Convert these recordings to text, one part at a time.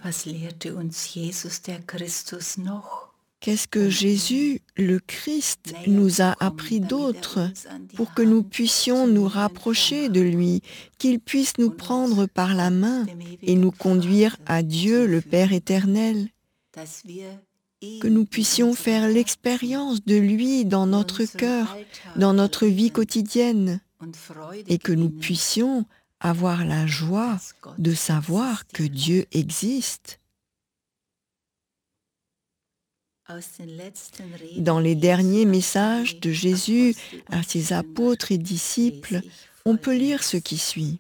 Was lehrte uns Jesus der Christus noch? Qu'est-ce que Jésus, le Christ, nous a appris d'autre pour que nous puissions nous rapprocher de lui, qu'il puisse nous prendre par la main et nous conduire à Dieu, le Père éternel, que nous puissions faire l'expérience de lui dans notre cœur, dans notre vie quotidienne, et que nous puissions avoir la joie de savoir que Dieu existe. Dans les derniers messages de Jésus à ses apôtres et disciples, on peut lire ce qui suit.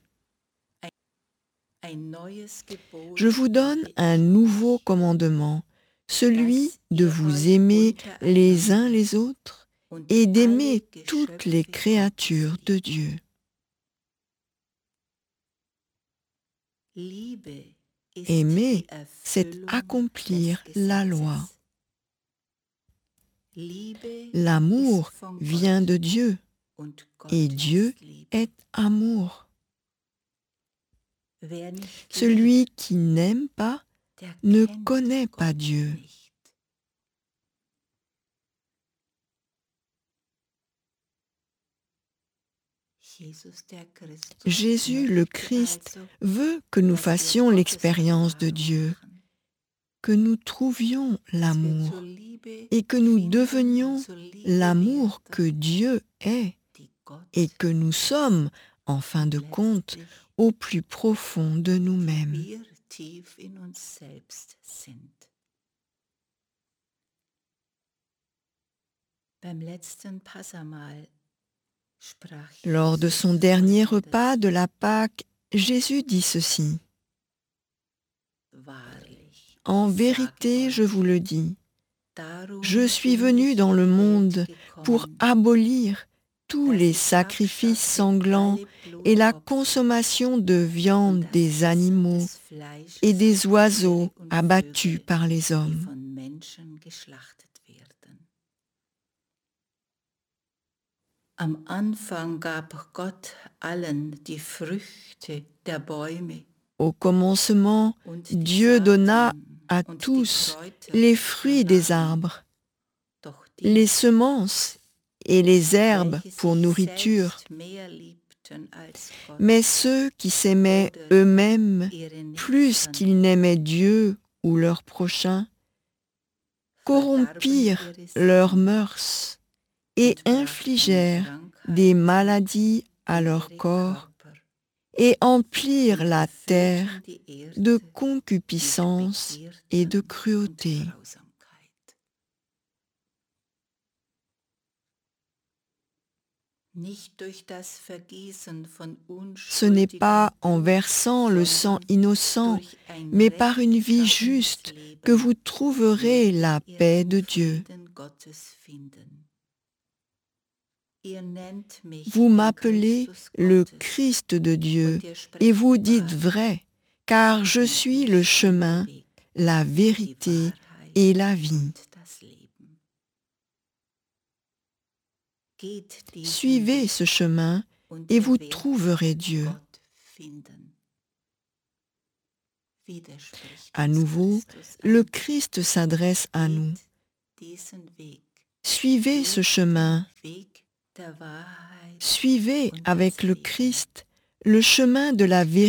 Je vous donne un nouveau commandement, celui de vous aimer les uns les autres et d'aimer toutes les créatures de Dieu. Aimer, c'est accomplir la loi. L'amour vient de Dieu et Dieu est amour. Celui qui n'aime pas ne connaît pas Dieu. Jésus le Christ veut que nous fassions l'expérience de Dieu, que nous trouvions l'amour et que nous devenions l'amour que Dieu est et que nous sommes, en fin de compte, au plus profond de nous-mêmes. Lors de son dernier repas de la Pâque, Jésus dit ceci. En vérité, je vous le dis, je suis venu dans le monde pour abolir tous les sacrifices sanglants et la consommation de viande des animaux et des oiseaux abattus par les hommes. Au commencement, Dieu donna à tous les fruits des arbres, les semences et les herbes pour nourriture. Mais ceux qui s'aimaient eux-mêmes plus qu'ils n'aimaient Dieu ou leur prochain, corrompirent leurs mœurs et infligèrent des maladies à leur corps et emplirent la terre de concupiscence et de cruauté. Ce n'est pas en versant le sang innocent, mais par une vie juste que vous trouverez la paix de Dieu. Vous m'appelez le Christ de Dieu et vous dites vrai, car je suis le chemin, la vérité et la vie. Suivez ce chemin et vous trouverez Dieu. À nouveau, le Christ s'adresse à nous. Suivez ce chemin. Suivez avec le Christ le chemin de la vérité